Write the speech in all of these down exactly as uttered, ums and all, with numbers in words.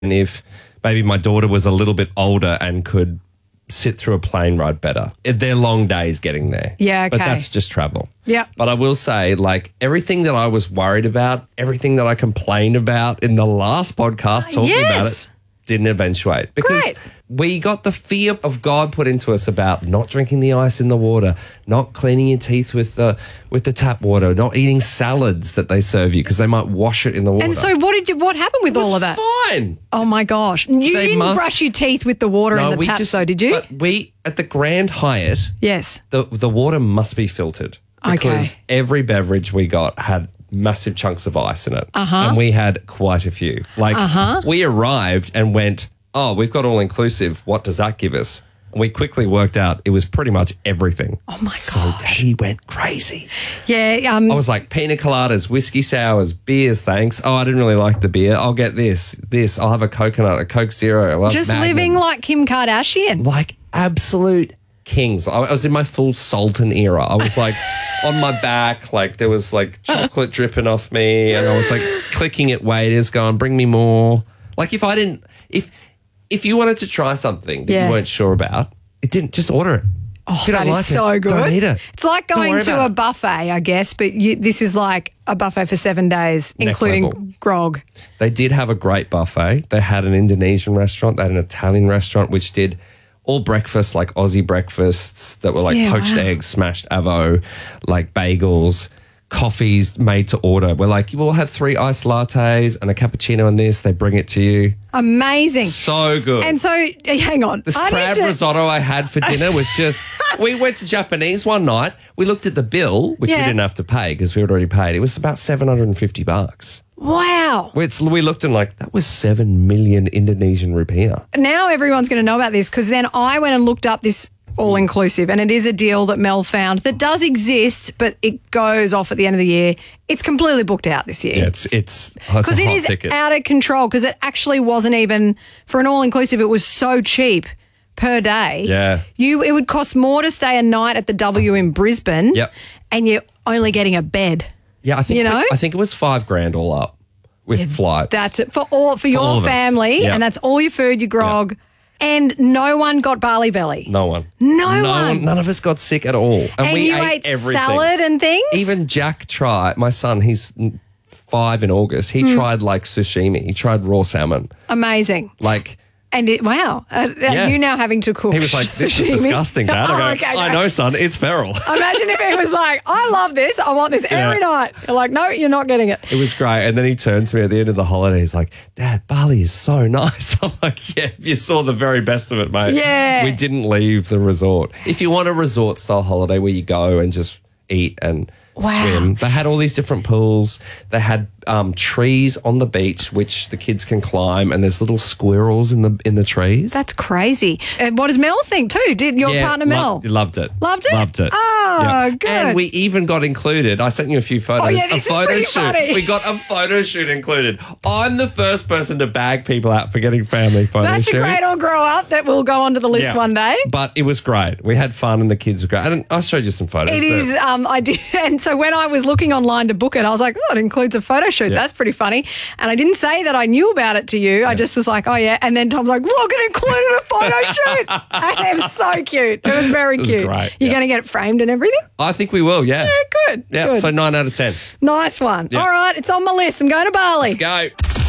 if maybe my daughter was a little bit older and could sit through a plane ride better. They're long days getting there. Yeah, okay. But that's just travel. Yeah. But I will say, like, everything that I was worried about, everything that I complained about in the last podcast talking yes. about it, didn't eventuate. Because Great. we got the fear of God put into us about not drinking the ice in the water, not cleaning your teeth with the with the tap water, not eating salads that they serve you because they might wash it in the water. And so what did you, what happened with it was all of that? Fine. Oh, my gosh. You They didn't must- brush your teeth with the water No, in the we taps, just- though, did you? But we, at the Grand Hyatt, yes. the the water must be filtered because Okay. every beverage we got had massive chunks of ice in it. Uh-huh. And we had quite a few. Like, Uh-huh. we arrived and went, oh, we've got all-inclusive. What does that give us? And we quickly worked out it was pretty much everything. Oh, my So gosh. Daddy went crazy. Yeah. Um, I was like, pina coladas, whiskey sours, beers, thanks. Oh, I didn't really like the beer. I'll get this, this. I'll have a coconut, a Coke Zero. I'll have just living Magnums. like Kim Kardashian. Like absolute kings. I I was in my full Sultan era. I was like on my back, like there was like chocolate dripping off me, and I was like clicking at waiters going, bring me more. Like if I didn't, if if you wanted to try something that Yeah. you weren't sure about, it didn't, just order it. Oh, if you don't that is like so it, good. don't eat it. It's like Don't going worry to about a it. buffet, I guess, but you, this is like a buffet for seven days, Neck including level. grog. They did have a great buffet. They had an Indonesian restaurant. They had an Italian restaurant, which did all breakfasts, like Aussie breakfasts that were like Yeah, poached wow. eggs, smashed avo, like bagels, coffees made to order. We're like, you will have three iced lattes and a cappuccino and this. They bring it to you. Amazing. So good. And so, uh, hang on. this I need crab to- risotto I had for dinner was just, we went to Japanese one night. We looked at the bill, which Yeah. we didn't have to pay because we had already paid. It was about seven hundred fifty bucks. Wow. It's, we looked and like, that was seven million Indonesian rupiah. Now everyone's going to know about this because then I went and looked up this all-inclusive, and it is a deal that Mel found that does exist, but it goes off at the end of the year. It's completely booked out this year. Yeah, it's it's, oh, it's Because a it hot is ticket. out of control because it actually wasn't even, for an all-inclusive, it was so cheap per day. Yeah. You, it would cost more to stay a night at the W in Brisbane. Yep. And you're only getting a bed. Yeah, I think You know? I think it was five grand all up with flights. That's it for all for, all your of us. family, Yep. and that's all your food, your grog, and no one got barley belly. no one. No one. None of us got sick at all, and, And we you ate, ate everything. salad and things. Even Jack tried. My son, he's five in August. He Hmm. tried like sashimi. He tried raw salmon. Amazing. Like And it wow, uh, Yeah. you now having to cook. he was like, "This sashimi. is disgusting, Dad." I, Oh, go, okay, I okay. know, son. It's feral. Imagine if he was like, I love this. I want this every Yeah. night. You're like, no, you're not getting it. It was great. And then he turned to me at the end of the holiday. He's like, Dad, Bali is so nice. I'm like, yeah, you saw the very best of it, mate. Yeah. We didn't leave the resort. If you want a resort style holiday where you go and just eat and Wow. swim, they had all these different pools. They had um, trees on the beach, which the kids can climb, and there's little squirrels in the in the trees. That's crazy. And what does Mel think too? Did your Yeah, partner lo- Mel? loved it. Loved it? Loved it. Oh, good. And we even got included. I sent you a few photos. Oh, yeah, this a is photo pretty shoot. funny. We got a photo shoot included. I'm the first person to bag people out for getting family photo That's shoots. a great all grow up that will go onto the list Yeah. one day. But it was great. We had fun and the kids were great. And I showed you some photos. It that- is, um, I did. And so when I was looking online to book it, I was like, oh, it includes a photo shoot. Yeah. That's pretty funny. And I didn't say that I knew about it to you. I just was like, oh, yeah. And then Tom's like, look, it included a photo shoot. And it was so cute. It was very was cute. great, You're yeah. going to get it framed and everything? I think we will, yeah. Yeah, good. Yeah, good. so nine out of ten. Nice one. Yeah. All right, it's on my list. I'm going to Bali. Let's go.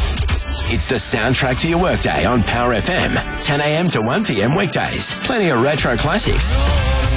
It's the soundtrack to your workday on Power F M. ten a.m. to one p.m. weekdays. Plenty of retro classics.